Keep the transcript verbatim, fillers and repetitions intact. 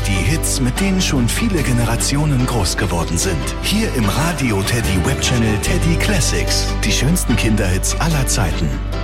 die Hits, mit denen schon viele Generationen groß geworden sind. Hier im Radio Teddy Webchannel Teddy Classics. Die schönsten Kinderhits aller Zeiten.